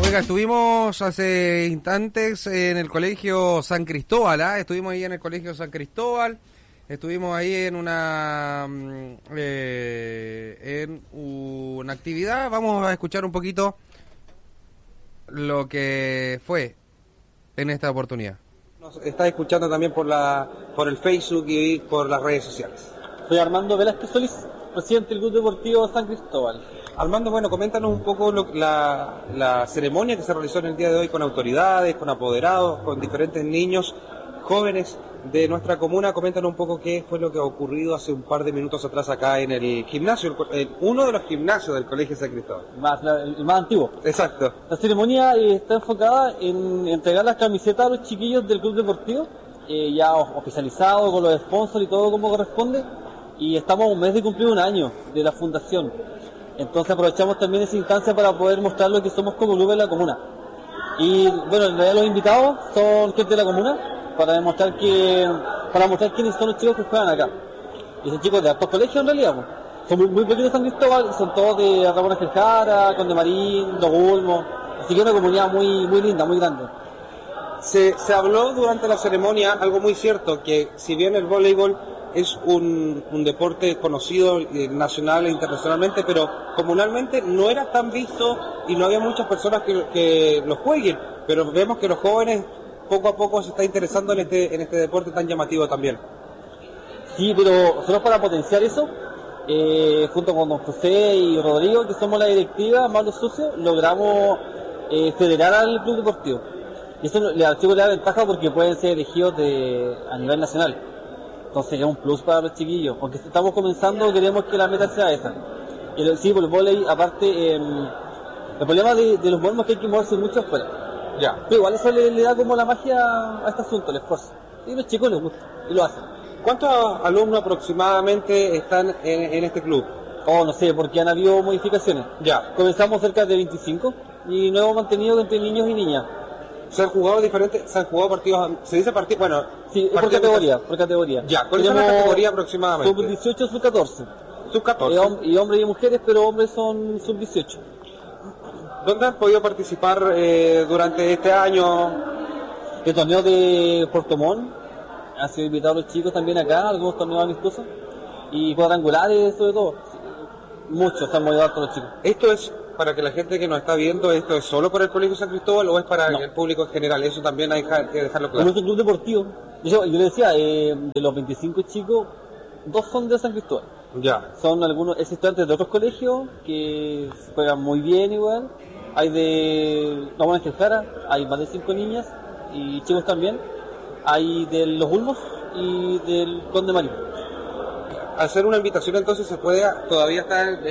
Oiga, estuvimos hace instantes en el Colegio San Cristóbal, estuvimos ahí en el Colegio San Cristóbal, estuvimos ahí en una actividad. Vamos a escuchar un poquito lo que fue en esta oportunidad. Nos está escuchando también por el Facebook y por las redes sociales. Soy Armando Velázquez Solís, presidente del Club Deportivo San Cristóbal. Armando, bueno, coméntanos un poco la ceremonia que se realizó en el día de hoy con autoridades, con apoderados, con diferentes niños, jóvenes de nuestra comuna. Coméntanos un poco qué fue lo que ha ocurrido hace un par de minutos atrás acá en el gimnasio, uno de los gimnasios del Colegio San Cristóbal. El más antiguo. Exacto. La ceremonia está enfocada en entregar las camisetas a los chiquillos del Club Deportivo, ya oficializado con los sponsors y todo como corresponde, y estamos a un mes de cumplir un año de la fundación. Entonces aprovechamos también esa instancia para poder mostrar lo que somos como club en la comuna. Y bueno, en realidad los invitados son gente de la comuna para mostrar quiénes son los chicos que juegan acá. Y son chicos de altos colegios en realidad, pues. Son muy pequeños de San Cristóbal, son todos de Ramón Ángel Jara, Conde Marín, Los Ulmos, así que es una comunidad muy linda, muy grande. Se habló durante la ceremonia algo muy cierto, que si bien el voleibol es un deporte conocido nacional e internacionalmente, pero comunalmente no era tan visto y no había muchas personas que lo jueguen, pero vemos que los jóvenes poco a poco se están interesando en este deporte tan llamativo también. Sí, pero nosotros para potenciar eso, junto con don José y Rodrigo, que somos la directiva, más los socios, logramos federar al club deportivo. Y eso al chico le da ventaja porque pueden ser elegidos a nivel nacional. Entonces es un plus para los chiquillos, porque si estamos comenzando queremos que la meta sea esa. Sí, por el vóley, aparte, el problema de los monos es que hay que moverse mucho afuera. Ya. Pero igual eso le da como la magia a este asunto, el esfuerzo. Y a los chicos les gusta, y lo hacen. ¿Cuántos alumnos aproximadamente están en este club? No sé, porque han habido modificaciones. Ya. Comenzamos cerca de 25 y nos hemos mantenido entre niños y niñas. Se han jugado partidos, se dice partido, bueno... Sí, por categoría. Ya, ¿cuál es la categoría aproximadamente? Sub-18, sub-14. Sub-14. Y hombres y mujeres, pero hombres son sub-18. ¿Dónde han podido participar durante este año? El torneo de Puerto Montt, han sido invitados los chicos también acá, algunos torneos amistosos, y cuadrangulares sobre todo. Muchos se han movido todos los chicos. Esto es... Para que la gente que nos está viendo, ¿esto es solo para el Colegio San Cristóbal o es para el público en general? Eso también hay que dejarlo claro. Como es un club deportivo. Yo le decía, de los 25 chicos, 2 son de San Cristóbal. Ya. Son algunos estudiantes de otros colegios que juegan muy bien igual. Hay de Ramón Ángel Jara, hay más de 5 niñas y chicos también. Hay de Los Ulmos y del Conde Marín. Hacer una invitación entonces se puede, todavía están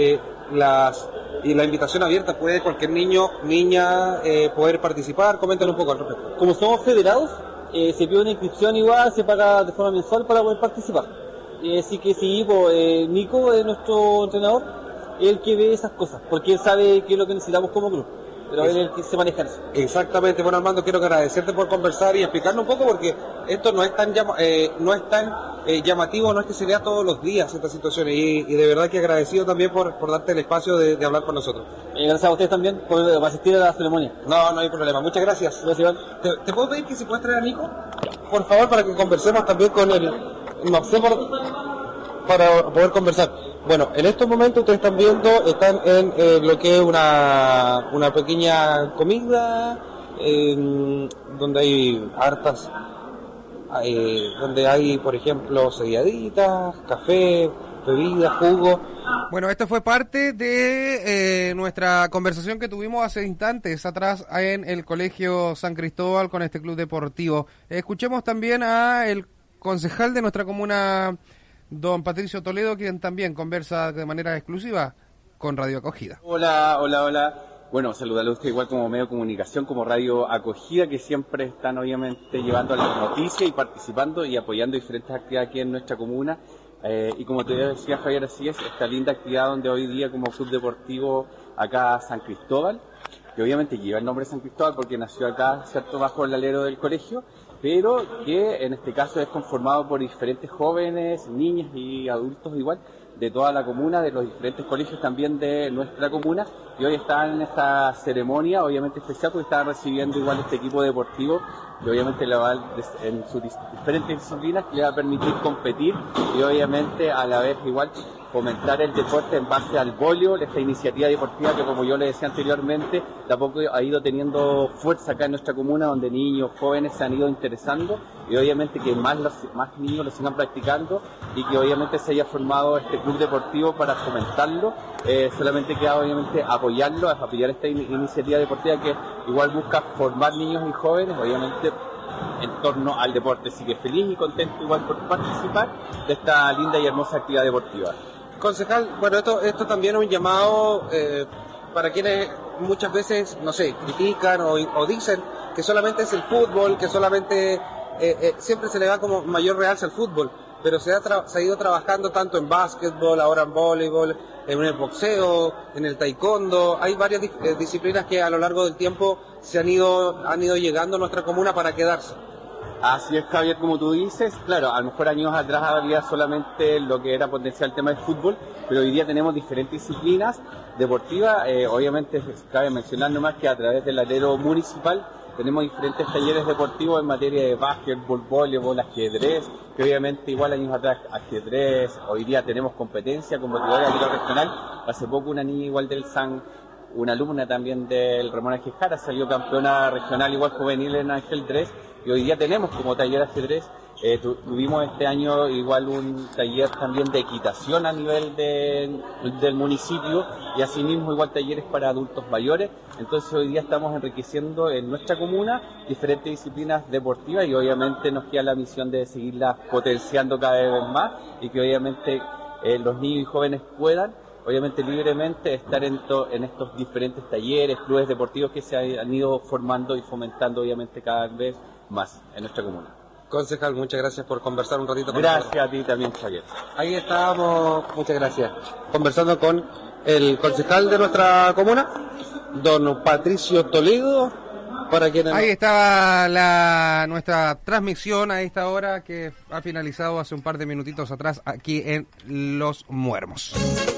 la invitación abierta, puede cualquier niño, niña poder participar. Coméntanos un poco al respecto. Como somos federados, se pide una inscripción igual, se paga de forma mensual para poder participar. Así que sí, Nico es nuestro entrenador, es el que ve esas cosas, porque él sabe qué es lo que necesitamos como club. Pero él es el que se maneja eso. Exactamente. Bueno, Armando, quiero agradecerte por conversar y explicarnos un poco, porque esto no es tan llamativo, no es que se vea todos los días esta situación, y de verdad que agradecido también por darte el espacio de hablar con nosotros. Gracias a ustedes también por asistir a la ceremonia. No hay problema. Muchas gracias. Gracias, Iván. ¿Te puedo pedir que se pueda traer a Nico? Por favor, para que conversemos también con él. No sé, para poder conversar. Bueno, en estos momentos ustedes están en lo que es una pequeña comida, donde hay hartas, donde hay, por ejemplo, selladitas, café, bebidas, jugo. Bueno, esto fue parte de nuestra conversación que tuvimos hace instantes atrás en el Colegio San Cristóbal con este club deportivo. Escuchemos también a el concejal de nuestra comuna, don Patricio Toledo, quien también conversa de manera exclusiva con Radio Acogida. Hola. Bueno, saludarle a usted igual como medio de comunicación, como Radio Acogida, que siempre están obviamente llevando las noticias y participando y apoyando diferentes actividades aquí en nuestra comuna. Y como te decía, Javier, así es, esta linda actividad donde hoy día como club deportivo acá San Cristóbal, que obviamente lleva el nombre de San Cristóbal porque nació acá, ¿cierto?, bajo el alero del colegio, pero que en este caso es conformado por diferentes jóvenes, niñas y adultos igual, de toda la comuna, de los diferentes colegios también de nuestra comuna, y hoy están en esta ceremonia, obviamente especial, porque están recibiendo igual este equipo deportivo, que obviamente le va en sus diferentes disciplinas, que le va a permitir competir, y obviamente a la vez igual fomentar el deporte en base al voleibol, esta iniciativa deportiva que, como yo le decía anteriormente, de a poco ha ido teniendo fuerza acá en nuestra comuna, donde niños, jóvenes se han ido interesando, y obviamente que más niños lo sigan practicando, y que obviamente se haya formado este club deportivo para fomentarlo. Solamente queda obviamente apoyarlo, apoyar esta iniciativa deportiva que igual busca formar niños y jóvenes, obviamente en torno al deporte. Así que feliz y contento igual por participar de esta linda y hermosa actividad deportiva. Concejal, bueno, esto también es un llamado para quienes muchas veces, no sé, critican o dicen que solamente es el fútbol, que solamente siempre se le da como mayor realce al fútbol, pero se ha ido trabajando tanto en básquetbol, ahora en voleibol, en el boxeo, en el taekwondo. Hay varias disciplinas que a lo largo del tiempo han ido llegando a nuestra comuna para quedarse. Así es, Javier, como tú dices, claro, a lo mejor años atrás había solamente lo que era potencial el tema del fútbol, pero hoy día tenemos diferentes disciplinas deportivas. Obviamente cabe mencionar nomás que a través del alero municipal tenemos diferentes talleres deportivos en materia de básquetbol, voleibol, ajedrez, que obviamente igual años atrás ajedrez, hoy día tenemos competencia competidora a nivel regional. Hace poco una niña igual del SAN, una alumna también del Ramón Ajejara, salió campeona regional igual juvenil en ajedrez, y hoy día tenemos como taller de ajedrez. Tuvimos este año igual un taller también de equitación a nivel del municipio, y asimismo igual talleres para adultos mayores. Entonces hoy día estamos enriqueciendo en nuestra comuna diferentes disciplinas deportivas, y obviamente nos queda la misión de seguirlas potenciando cada vez más, y que obviamente los niños y jóvenes puedan obviamente libremente estar en estos diferentes talleres, clubes deportivos que se han ido formando y fomentando obviamente cada vez más en nuestra comuna. Concejal, muchas gracias por conversar un ratito con nosotros. Gracias a ti también, Javier. Ahí estábamos, muchas gracias, conversando con el concejal de nuestra comuna, don Patricio Toledo. Para quienes ahí estaba nuestra transmisión a esta hora, que ha finalizado hace un par de minutitos atrás aquí en Los Muermos.